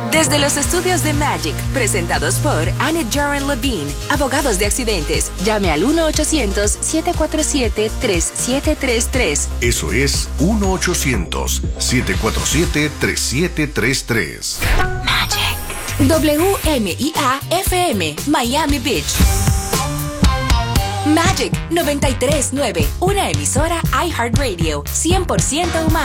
Desde los estudios de Magic, presentados por Annette Jaren Levine, abogados de accidentes, llame al 1-800-747-3733. Eso es 1-800-747-3733. Magic. WMIA-FM, Miami Beach. Magic 93.9, una emisora iHeartRadio, 100% humana.